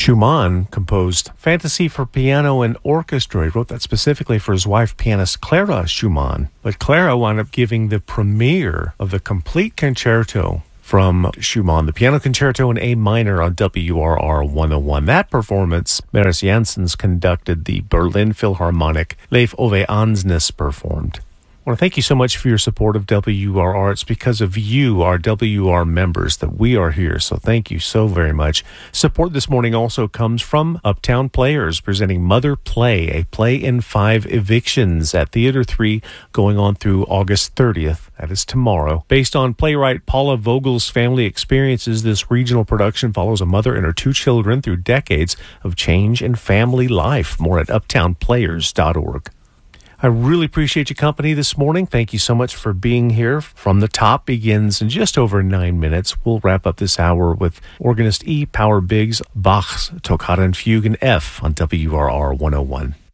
Schumann composed Fantasy for Piano and Orchestra. He wrote that specifically for his wife, pianist Clara Schumann. But Clara wound up giving the premiere of the complete concerto from Schumann, the piano concerto in A minor on WRR 101. That performance, Marius Jansons conducted. The Berlin Philharmonic Leif Ove Ansnes performed. I want to thank you so much for your support of WRR. It's because of you, our WR members, that we are here. So thank you so very much. Support this morning also comes from Uptown Players, presenting Mother Play, a play in 5 evictions at Theater 3, going on through August 30th. That is tomorrow. Based on playwright Paula Vogel's family experiences, this regional production follows a mother and her 2 children through decades of change in family life. More at uptownplayers.org. I really appreciate your company this morning. Thank you so much for being here. From the Top begins in just over 9 minutes. We'll wrap up this hour with organist E. Power Biggs, Bach's Toccata and Fugue in F on WRR 101.